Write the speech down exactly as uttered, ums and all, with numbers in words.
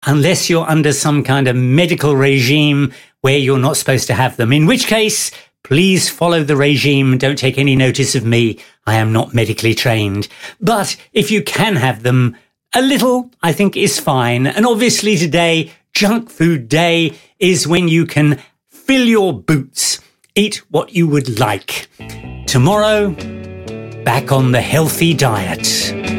unless you're under some kind of medical regime where you're not supposed to have them, in which case, please follow the regime. Don't take any notice of me. I am not medically trained. But if you can have them, a little, I think, is fine. And obviously today, Junk Food Day is when you can fill your boots, eat what you would like. Tomorrow, back on the healthy diet.